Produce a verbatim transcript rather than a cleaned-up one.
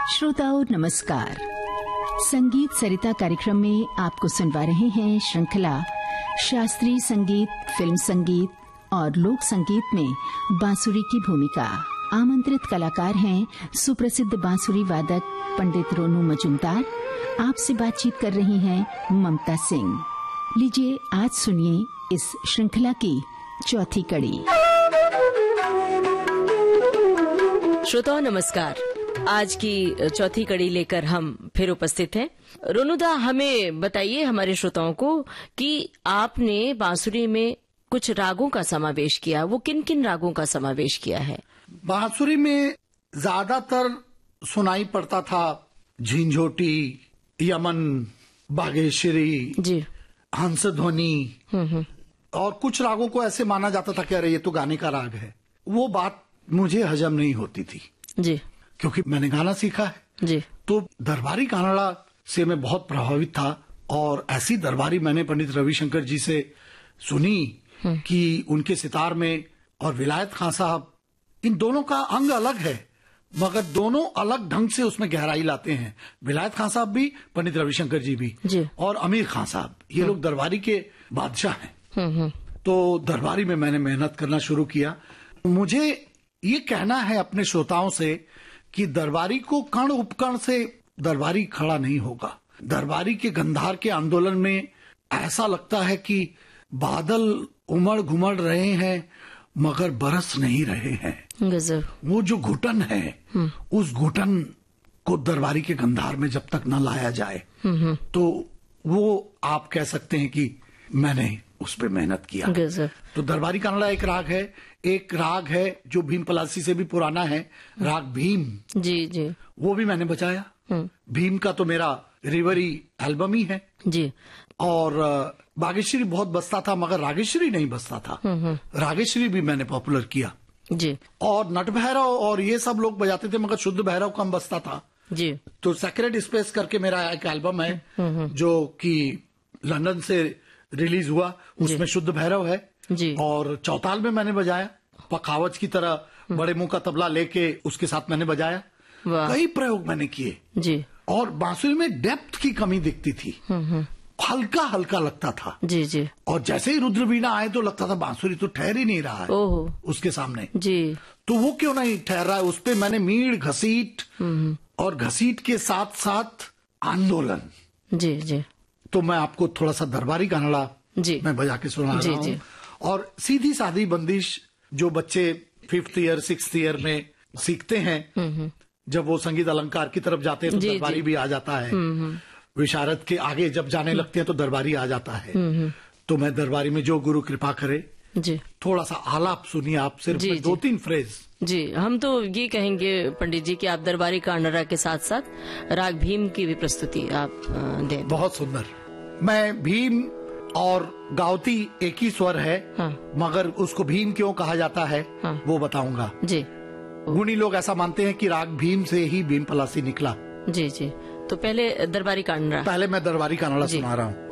श्रोताओं नमस्कार। संगीत सरिता कार्यक्रम में आपको सुनवा रहे हैं श्रृंखला शास्त्रीय संगीत, फिल्म संगीत और लोक संगीत में बांसुरी की भूमिका। आमंत्रित कलाकार हैं सुप्रसिद्ध बांसुरी वादक पंडित रोनू मजूमदार। आपसे बातचीत कर रही हैं ममता सिंह। लीजिए आज सुनिए इस श्रृंखला की चौथी कड़ी। श्रोताओं नमस्कार। आज की चौथी कड़ी लेकर हम फिर उपस्थित हैं। रोनूदा, हमें बताइए हमारे श्रोताओं को कि आपने बांसुरी में कुछ रागों का समावेश किया, वो किन किन रागों का समावेश किया है? बांसुरी में ज्यादातर सुनाई पड़ता था झिंझोटी, यमन, बागेश्वरी जी, हंसध्वनि और कुछ रागों को ऐसे माना जाता था कि अरे ये तो गाने का राग है। वो बात मुझे हजम नहीं होती थी जी, क्योंकि मैंने गाना सीखा है जी। तो दरबारी कानड़ा से मैं बहुत प्रभावित था और ऐसी दरबारी मैंने पंडित रविशंकर जी से सुनी कि उनके सितार में और विलायत खां साहब, इन दोनों का अंग अलग है मगर दोनों अलग ढंग से उसमें गहराई लाते हैं। विलायत खां साहब भी, पंडित रविशंकर जी भी जी। और अमीर खां साहब, ये लोग दरबारी के बादशाह हैं। तो दरबारी में मैंने मेहनत करना शुरू किया। मुझे ये कहना है अपने श्रोताओं से कि दरबारी को कण उपकण से दरबारी खड़ा नहीं होगा। दरबारी के गंधार के आंदोलन में ऐसा लगता है कि बादल उमड़ घुमड़ रहे हैं मगर बरस नहीं रहे हैं। गजब। वो जो घुटन है, उस घुटन को दरबारी के गंधार में जब तक न लाया जाए तो वो आप कह सकते हैं कि मैंने उस पे मेहनत किया। गजब। तो दरबारी कानड़ा एक राग है। एक राग है जो भीम पलासी से भी पुराना है, राग भीम जी जी, वो भी मैंने बजाया। भीम का तो मेरा रिवरी एल्बम ही है जी। और बागेश्वरी बहुत बजता था मगर रागेश्वरी नहीं बजता था। रागेश्वरी भी मैंने पॉपुलर किया जी। और नट भैरव और ये सब लोग बजाते थे मगर शुद्ध भैरव कम बजता था जी। तो सेक्रेट स्पेस करके मेरा एक एल्बम है जो कि लंदन से रिलीज हुआ, उसमें शुद्ध भैरव है जी। और चौताल में मैंने बजाया, पखावज की तरह बड़े मुंह का तबला लेके उसके साथ मैंने बजाया। कई प्रयोग मैंने किए जी। और बांसुरी में डेप्थ की कमी दिखती थी, हल्का हल्का लगता था जी जी। और जैसे ही रुद्रवीणा आए तो लगता था बांसुरी तो ठहर ही नहीं रहा है ओहो। उसके सामने जी। तो वो क्यों नहीं ठहर रहा है, उस पे मैंने मीड़ घसीट और घसीट के साथ साथ आंदोलन जी जी। तो मैं आपको थोड़ा सा दरबारी कानड़ा जी मैं बजा के सुना जी, रहा हूँ। और सीधी सादी बंदिश जो बच्चे फिफ्थ ईयर सिक्स ईयर में सीखते हैं, जब वो संगीत अलंकार की तरफ जाते हैं तो दरबारी भी आ जाता है। विशारद के आगे जब जाने लगते हैं तो दरबारी आ जाता है। तो मैं दरबारी में जो गुरु कृपा करे जी, थोड़ा सा आलाप सुनिए आप, सिर्फ जी, दो तीन फ्रेज जी। हम तो ये कहेंगे पंडित जी कि आप दरबारी कानड़ा के साथ साथ राग भीम की भी प्रस्तुति आप दें। बहुत सुंदर। मैं भीम और गावती एक ही स्वर है हाँ। मगर उसको भीम क्यों कहा जाता है हाँ। वो बताऊंगा जी। गुणी लोग ऐसा मानते हैं कि राग भीम से ही भीम पलासी निकला। जी जी। तो पहले दरबारी कानड़ा, पहले मैं दरबारी कानड़ा सुना रहा हूँ।